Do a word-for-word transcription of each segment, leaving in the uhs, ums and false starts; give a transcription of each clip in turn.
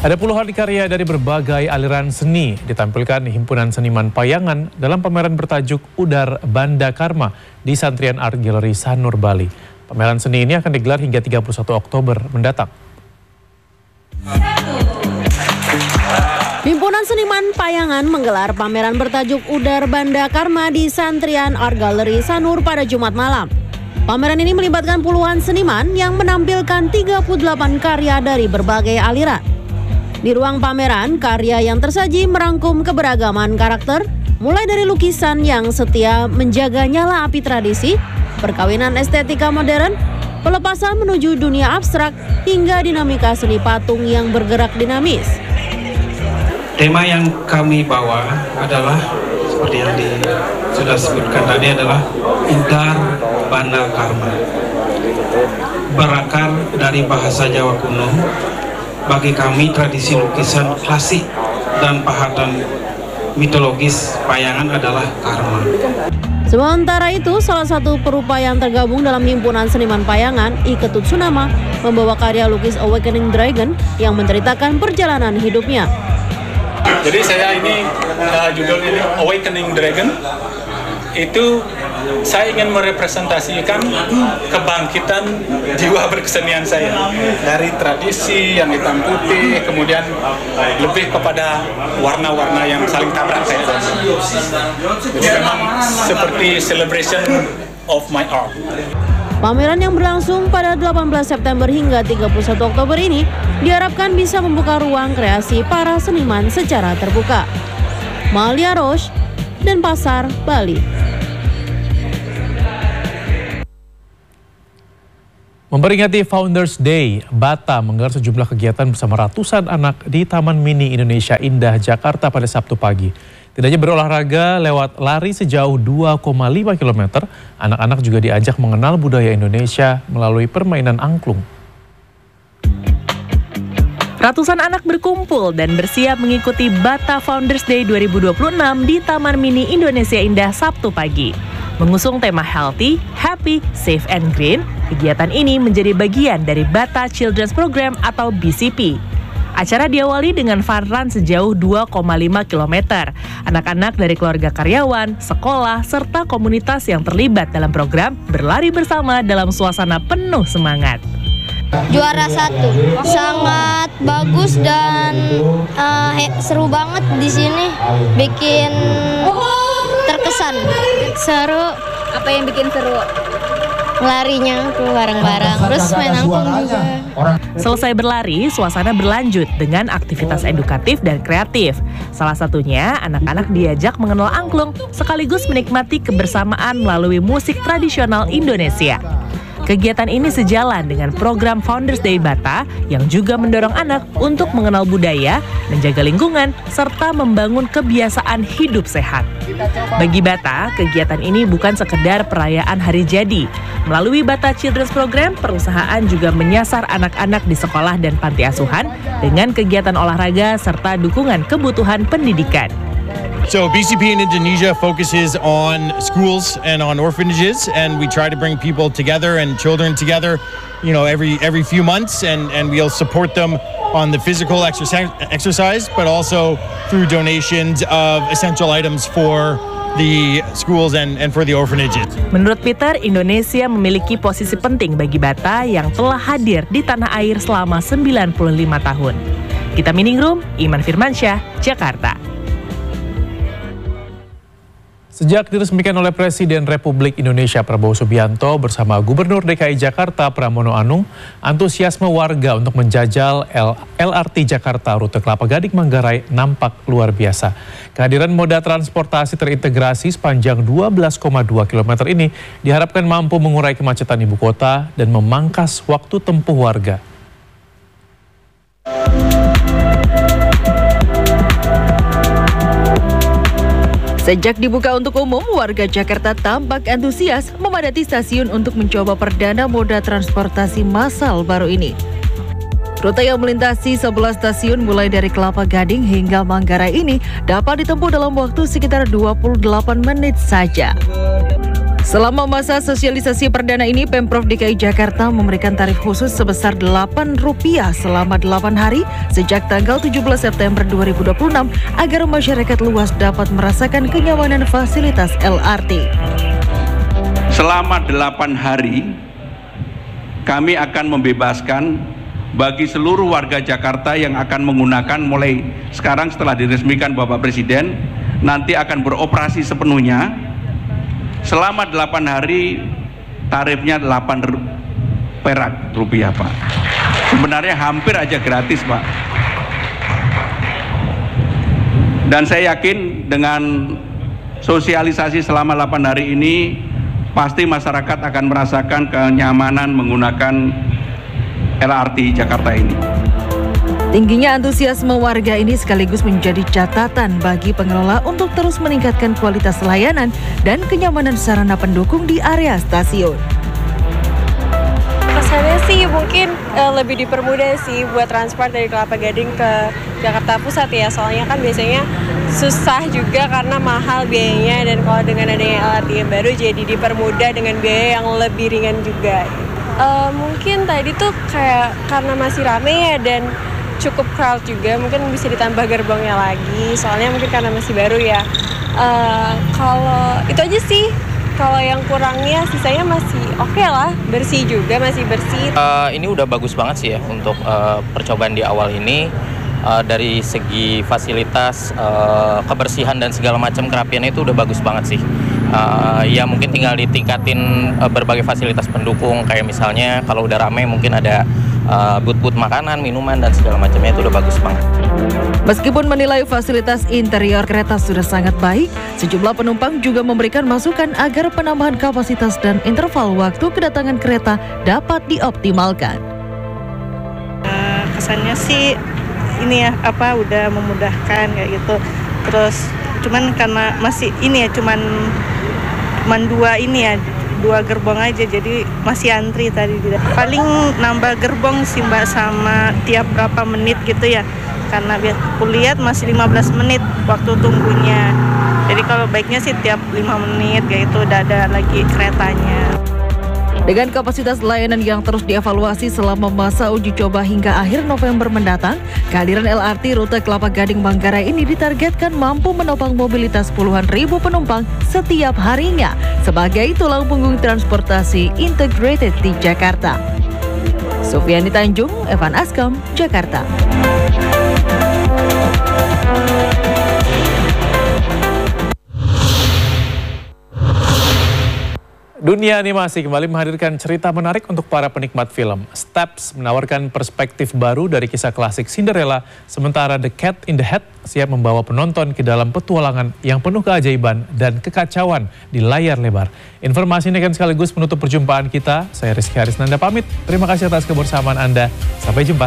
Ada puluhan karya dari berbagai aliran seni ditampilkan Himpunan Seniman Payangan dalam pameran bertajuk Udar Banda Karma di Santrian Art Gallery Sanur, Bali. Pameran seni ini akan digelar hingga tiga puluh satu Oktober mendatang. Himpunan Seniman Payangan menggelar pameran bertajuk Udar Banda Karma di Santrian Art Gallery Sanur pada Jumat malam. Pameran ini melibatkan puluhan seniman yang menampilkan tiga puluh delapan karya dari berbagai aliran. Di ruang pameran, karya yang tersaji merangkum keberagaman karakter, mulai dari lukisan yang setia menjaga nyala api tradisi, perkawinan estetika modern, pelepasan menuju dunia abstrak, hingga dinamika seni patung yang bergerak dinamis. Tema yang kami bawa adalah, seperti yang di, sudah sebutkan tadi, adalah Udar Banda Karma. Berakar dari bahasa Jawa kuno. Bagi kami tradisi lukisan klasik dan pahatan mitologis Payangan adalah karma. Sementara itu, salah satu perupa yang tergabung dalam Himpunan Seniman Payangan, I Ketut Sunama, membawa karya lukis Awakening Dragon yang menceritakan perjalanan hidupnya. Jadi saya ini uh, judulnya ini Awakening Dragon. Itu saya ingin merepresentasikan kebangkitan jiwa berkesenian saya dari tradisi yang hitam putih, kemudian lebih kepada warna-warna yang saling tabrak saya. Jadi memang seperti celebration of my art. Pameran yang berlangsung pada delapan belas September hingga tiga puluh satu Oktober ini diharapkan bisa membuka ruang kreasi para seniman secara terbuka. Malia Roche, Denpasar, Bali. Memperingati Founders Day, Bata menggelar sejumlah kegiatan bersama ratusan anak di Taman Mini Indonesia Indah, Jakarta pada Sabtu pagi. Tidak hanya berolahraga lewat lari sejauh dua koma lima kilometer, anak-anak juga diajak mengenal budaya Indonesia melalui permainan angklung. Ratusan anak berkumpul dan bersiap mengikuti Bata Founders Day dua ribu dua puluh enam di Taman Mini Indonesia Indah Sabtu pagi. Mengusung tema Healthy, Happy, Safe and Green, kegiatan ini menjadi bagian dari Bata Children's Program atau B C P. Acara diawali dengan fun run sejauh dua koma lima kilometer. Anak-anak dari keluarga karyawan, sekolah, serta komunitas yang terlibat dalam program berlari bersama dalam suasana penuh semangat. Juara satu, sangat bagus dan uh, eh, seru banget di sini, bikin terkesan. Seru. Apa yang bikin seru? Larinya tuh bareng-bareng, terus main angklung juga. Selesai berlari, suasana berlanjut dengan aktivitas edukatif dan kreatif. Salah satunya, anak-anak diajak mengenal angklung sekaligus menikmati kebersamaan melalui musik tradisional Indonesia. Kegiatan ini sejalan dengan program Founders Day Bata yang juga mendorong anak untuk mengenal budaya, menjaga lingkungan, serta membangun kebiasaan hidup sehat. Bagi Bata, kegiatan ini bukan sekedar perayaan hari jadi. Melalui Bata Children's Program, perusahaan juga menyasar anak-anak di sekolah dan panti asuhan dengan kegiatan olahraga serta dukungan kebutuhan pendidikan. So B C P in Indonesia focuses on schools and on orphanages, and we try to bring people together and children together, you know, every every few months, and and we'll support them on the physical exercise, exercise, but also through donations of essential items for the schools and and for the orphanages. Menurut Peter, Indonesia memiliki posisi penting bagi Bata yang telah hadir di tanah air selama sembilan puluh lima tahun. Kita Miningrum, Iman Firmansyah, Jakarta. Sejak diresmikan oleh Presiden Republik Indonesia Prabowo Subianto bersama Gubernur D K I Jakarta Pramono Anung, antusiasme warga untuk menjajal L R T Jakarta rute Kelapa Gading Manggarai nampak luar biasa. Kehadiran moda transportasi terintegrasi sepanjang dua belas koma dua kilometer ini diharapkan mampu mengurai kemacetan ibu kota dan memangkas waktu tempuh warga. Sejak dibuka untuk umum, warga Jakarta tampak antusias memadati stasiun untuk mencoba perdana moda transportasi massal baru ini. Rute yang melintasi sebelas stasiun mulai dari Kelapa Gading hingga Manggarai ini dapat ditempuh dalam waktu sekitar dua puluh delapan menit saja. Selama masa sosialisasi perdana ini, Pemprov D K I Jakarta memberikan tarif khusus sebesar delapan rupiah selama delapan hari sejak tanggal tujuh belas September dua ribu dua puluh enam agar masyarakat luas dapat merasakan kenyamanan fasilitas L R T. Selama delapan hari, kami akan membebaskan bagi seluruh warga Jakarta yang akan menggunakan mulai sekarang setelah diresmikan Bapak Presiden, nanti akan beroperasi sepenuhnya. Selama delapan hari tarifnya delapan perak rupiah, Pak. Sebenarnya hampir aja gratis, Pak. Dan saya yakin dengan sosialisasi selama delapan hari ini pasti masyarakat akan merasakan kenyamanan menggunakan L R T Jakarta ini. Tingginya antusiasme warga ini sekaligus menjadi catatan bagi pengelola untuk terus meningkatkan kualitas layanan dan kenyamanan sarana pendukung di area stasiun. Kesannya sih mungkin uh, lebih dipermudah sih buat transport dari Kelapa Gading ke Jakarta Pusat ya, soalnya kan biasanya susah juga karena mahal biayanya, dan kalau dengan adanya L R T yang baru jadi dipermudah dengan biaya yang lebih ringan juga. Uh, mungkin tadi tuh kayak karena masih rame ya dan cukup crowd juga, mungkin bisa ditambah gerbongnya lagi, soalnya mungkin karena masih baru ya. Uh, kalau itu aja sih, kalau yang kurangnya sisanya masih oke okay lah, bersih juga, masih bersih. Uh, ini udah bagus banget sih ya untuk uh, percobaan di awal ini. Uh, dari segi fasilitas, uh, kebersihan dan segala macam kerapiannya itu udah bagus banget sih. Uh, ya mungkin tinggal ditingkatin uh, berbagai fasilitas pendukung, kayak misalnya kalau udah rame mungkin ada uh, booth-booth makanan, minuman dan segala macamnya, itu udah bagus banget. Meskipun menilai fasilitas interior kereta sudah sangat baik, sejumlah penumpang juga memberikan masukan agar penambahan kapasitas dan interval waktu kedatangan kereta dapat dioptimalkan. Uh, kesannya sih ini ya apa udah memudahkan kayak gitu. Terus cuman karena masih ini ya cuman cuman dua ini ya dua gerbong aja, jadi masih antri tadi. Paling nambah gerbong sih Mbak, sama tiap berapa menit gitu ya, karena biar kulihat masih lima belas menit waktu tunggunya. Jadi kalau baiknya sih tiap lima menit kayak itu udah ada lagi keretanya. Dengan kapasitas layanan yang terus dievaluasi selama masa uji coba hingga akhir November mendatang, kehadiran L R T rute Kelapa Gading Manggarai ini ditargetkan mampu menopang mobilitas puluhan ribu penumpang setiap harinya sebagai tulang punggung transportasi integrated di Jakarta. Sufiani Tanjung, Evan Askam, Jakarta. Dunia animasi kembali menghadirkan cerita menarik untuk para penikmat film. Steps menawarkan perspektif baru dari kisah klasik Cinderella, sementara The Cat in the Hat siap membawa penonton ke dalam petualangan yang penuh keajaiban dan kekacauan di layar lebar. Informasi ini akan sekaligus menutup perjumpaan kita. Saya Rizky Harisnanda pamit. Terima kasih atas kebersamaan Anda. Sampai jumpa.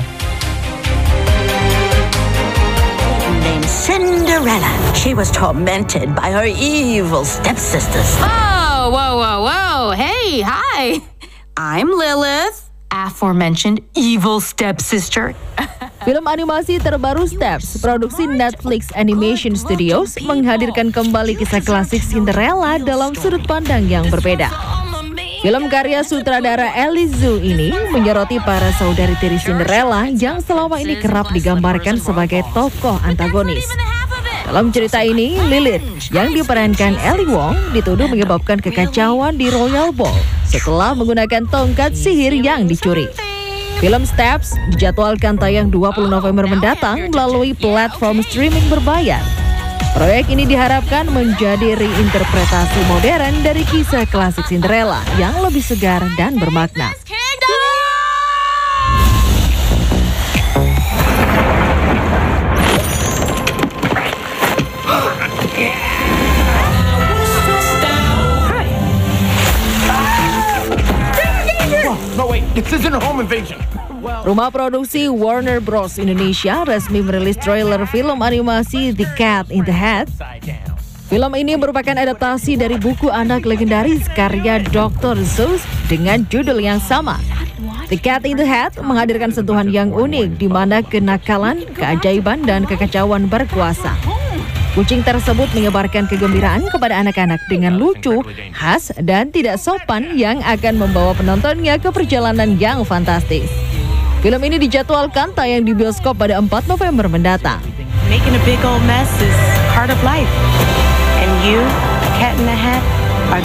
Named Cinderella. She was tormented by her evil stepsisters. Oh, whoa, whoa, whoa. Hey, hi. I'm Lilith, aforementioned evil stepsister. Film animasi terbaru Steps, produksi Netflix Animation Studios, menghadirkan kembali kisah klasik Cinderella dalam sudut pandang yang berbeda. Film karya sutradara Ellie Zhu ini menyoroti para saudari tiri Cinderella yang selama ini kerap digambarkan sebagai tokoh antagonis. Dalam cerita ini, Lilith yang diperankan Ellie Wong dituduh menyebabkan kekacauan di Royal Ball setelah menggunakan tongkat sihir yang dicuri. Film Steps dijadwalkan tayang dua puluh November mendatang melalui platform streaming berbayar. Proyek ini diharapkan menjadi reinterpretasi modern dari kisah klasik Cinderella yang lebih segar dan bermakna. Rumah produksi Warner Bros Indonesia resmi merilis trailer film animasi The Cat in the Hat. Film ini merupakan adaptasi dari buku anak legendaris karya doktor Seuss dengan judul yang sama. The Cat in the Hat menghadirkan sentuhan yang unik di mana kenakalan, keajaiban, dan kekacauan berkuasa. Kucing tersebut menyebarkan kegembiraan kepada anak-anak dengan lucu, khas, dan tidak sopan yang akan membawa penontonnya ke perjalanan yang fantastis. Film ini dijadwalkan tayang di bioskop pada empat November mendatang. Making a big old mess is part of life. And you, a cat in a hat,